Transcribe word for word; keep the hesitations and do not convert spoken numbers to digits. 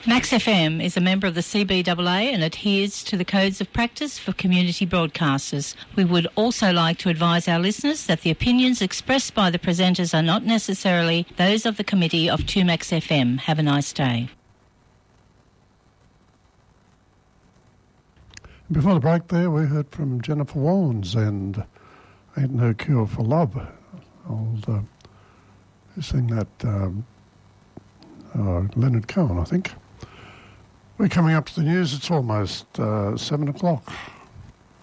Max F M is a member of the C B A A and adheres to the codes of practice for community broadcasters. We would also like to advise our listeners that the opinions expressed by the presenters are not necessarily those of the committee of two Max F M. Have a nice day. Before the break there, we heard from Jennifer Warnes and Ain't No Cure for Love. I'll uh, sing that um, uh, Leonard Cohen, I think. We're coming up to the news. It's almost uh, seven o'clock.